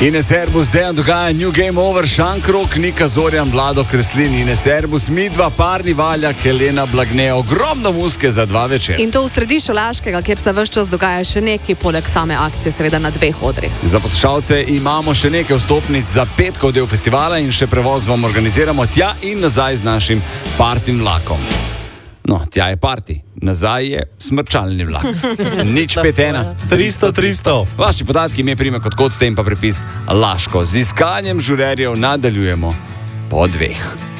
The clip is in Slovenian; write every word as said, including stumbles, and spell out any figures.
Ines Erbus, Dejan Dogaja, New Game Over, Šankrok, Nika Zorjan, Vlado Kreslin, Ines Erbus, Midva, Parni Valjak, Helena Blagne, ogromno muske za dva večer. In to v središču Laškega, kjer se ves čas dogaja še nekaj, poleg same akcije, seveda na dveh odrih. Za poslušalce imamo še nekaj vstopnic za petkov del festivala in še prevoz vam organiziramo tja in nazaj z našim partim vlakom. No, tja je parti, nazaj je smrčalni vlak. Nič pet ena. tristo tristo. Vaši podatki, ime, priimek, od kod ste in pa prepis Laško. Z iskanjem žurerjev nadaljujemo po dveh.